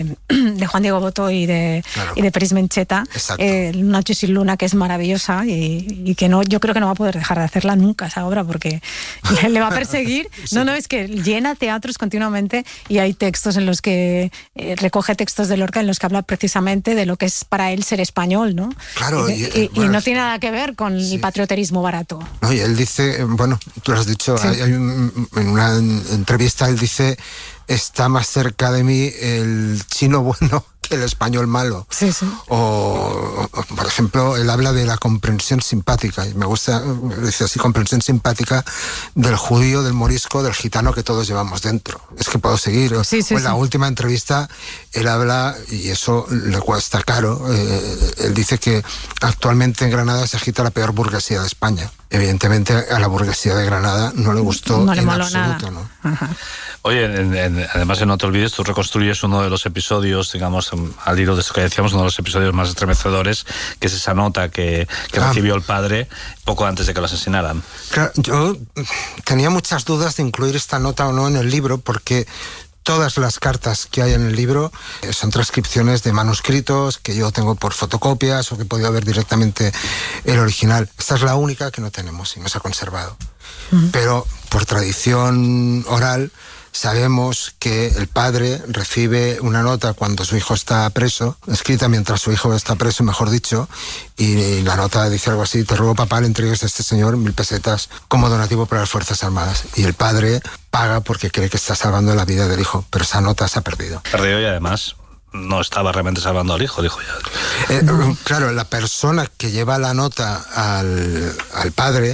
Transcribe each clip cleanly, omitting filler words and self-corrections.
de Juan Diego Botó y de Peris Mencheta, Noche sin luna, que es maravillosa y que no, yo creo que no va a poder dejar de hacerla nunca esa obra porque le va a perseguir. Sí. No, es que llena teatros continuamente y hay textos en los que recoge textos de Lorca en los que habla precisamente de lo que es para él ser español, ¿no? Claro. Y no tiene nada que ver con el patrioterismo barato. No, y él dice, bueno, tú lo has dicho, en una entrevista él dice: está más cerca de mí el chino bueno que el español malo. Sí. O, por ejemplo, él habla de la comprensión simpática, y me gusta, dice así, comprensión simpática del judío, del morisco, del gitano que todos llevamos dentro. Es que puedo seguir. En la última entrevista, él habla, y eso le cuesta caro, él dice que actualmente en Granada se agita la peor burguesía de España. Evidentemente a la burguesía de Granada no le gustó en absoluto, ¿no? Ajá. Oye, además, no te olvides, tú reconstruyes uno de los episodios, digamos, al hilo de esto que decíamos, uno de los episodios más estremecedores, que es esa nota que recibió el padre poco antes de que lo asesinaran. Claro, yo tenía muchas dudas de incluir esta nota o no en el libro, porque todas las cartas que hay en el libro son transcripciones de manuscritos que yo tengo por fotocopias o que he podido ver directamente el original. Esta es la única que no tenemos y no se ha conservado. Pero por tradición oral sabemos que el padre recibe una nota cuando su hijo está preso, escrita mientras su hijo está preso, mejor dicho, y la nota dice algo así: te ruego, papá, le entregues a este señor 1000 pesetas como donativo para las Fuerzas Armadas. Y el padre paga porque cree que está salvando la vida del hijo, pero esa nota se ha perdido. Perdió, y además no estaba realmente salvando al hijo, dijo ya. Claro, la persona que lleva la nota al padre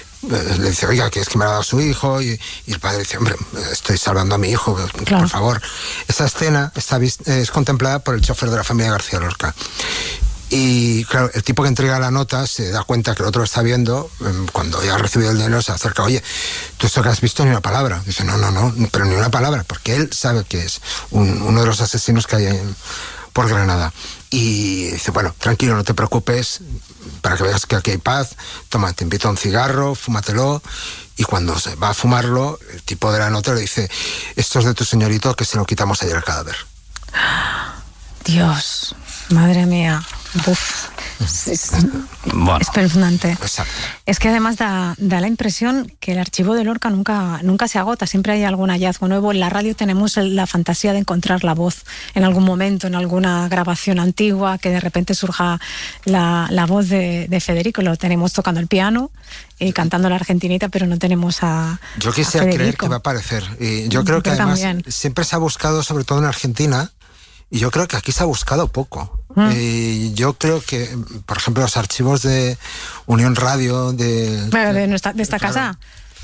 le dice: oiga, que es que me ha dado su hijo, y el padre dice: hombre, estoy salvando a mi hijo, claro, por favor. Esa escena es contemplada por el chofer de la familia García Lorca. Y claro, el tipo que entrega la nota se da cuenta que el otro lo está viendo. Cuando ya ha recibido el dinero se acerca: oye, ¿tú esto que has visto? Ni una palabra. Dice: no, pero ni una palabra, porque él sabe que es uno de los asesinos que hay por Granada. Y dice: bueno, tranquilo, no te preocupes, para que veas que aquí hay paz, toma, te invito a un cigarro, fúmatelo. Y cuando se va a fumarlo, el tipo de la nota le dice: esto es de tu señorito, que se lo quitamos ayer al cadáver. Dios, madre mía. Uf, es espeluznante. Exacto. Es que además da la impresión que el archivo de Lorca nunca se agota, siempre hay algún hallazgo nuevo. En la radio tenemos la fantasía de encontrar la voz en algún momento, en alguna grabación antigua, que de repente surja la voz de Federico. Lo tenemos tocando el piano y cantando la Argentinita, pero no tenemos a Yo quisiera creer que va a aparecer. Y yo creo que además siempre se ha buscado, sobre todo en Argentina, y yo creo que aquí se ha buscado poco. Y yo creo que, por ejemplo, los archivos de Unión Radio de esta casa.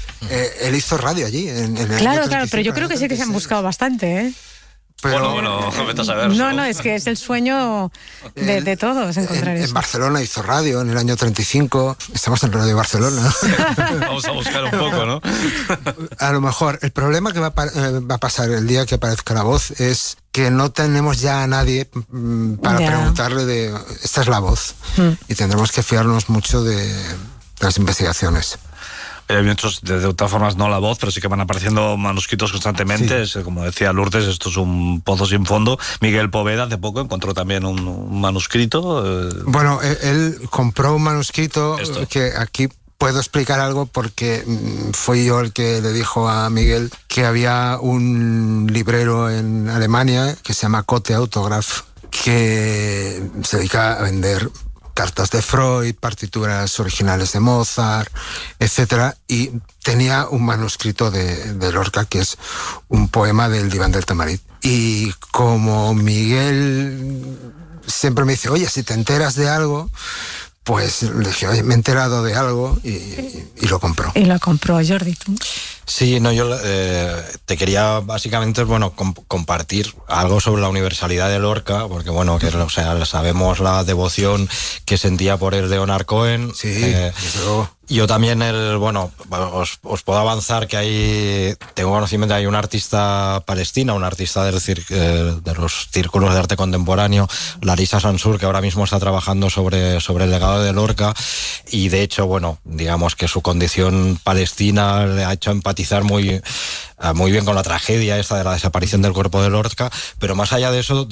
Él hizo radio allí. Claro, pero yo creo que sí que se han buscado bastante, ¿eh? Pero, bueno, vete a saber. No, es que es el sueño de todos encontrar eso. En Barcelona hizo radio en el año 35. Estamos en Radio Barcelona. Vamos a buscar un poco, ¿no? A lo mejor el problema que va a pasar el día que aparezca la voz es que no tenemos ya a nadie para preguntarle de: esta es la voz. Y tendremos que fiarnos mucho de las investigaciones. Hay muchos, de todas formas, no la voz, pero sí que van apareciendo manuscritos constantemente. Sí. Como decía Lourdes, esto es un pozo sin fondo. Miguel Poveda hace poco encontró también un manuscrito. Bueno, él compró un manuscrito que aquí puedo explicar algo, porque fui yo el que le dijo a Miguel que había un librero en Alemania que se llama Kote Autograph, que se dedica a vender cartas de Freud, partituras originales de Mozart, etcétera, y tenía un manuscrito de Lorca, que es un poema del Diván del Tamarit. Y como Miguel siempre me dice: oye, si te enteras de algo, pues le dije: oye, me he enterado de algo, y lo compró. Y lo compró. Jordi, ¿tú? Sí, no, yo te quería básicamente, compartir algo sobre la universalidad de Lorca, porque sabemos la devoción que sentía por el Leonard Cohen. Sí, Yo también, os puedo avanzar que tengo conocimiento, hay una artista palestina, una artista de los círculos de arte contemporáneo, Larissa Sansur, que ahora mismo está trabajando sobre el legado de Lorca, y de hecho, digamos que su condición palestina le ha hecho empatizar muy bien con la tragedia esta de la desaparición del cuerpo de Lorca, pero más allá de eso,